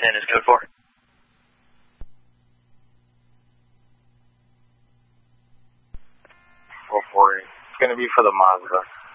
10 is code 4. 448. It's going to be for the Mazda.